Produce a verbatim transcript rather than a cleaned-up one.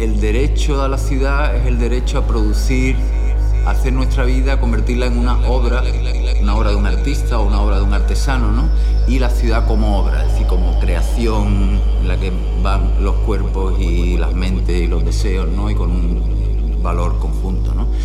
el derecho a la ciudad es el derecho a producir, a hacer nuestra vida, convertirla en una obra, una obra de un artista o una obra de un artesano, ¿no? Y la ciudad como obra, es decir, como creación en la que van los cuerpos y las mentes y los deseos, ¿no? Y con un valor conjunto, ¿no?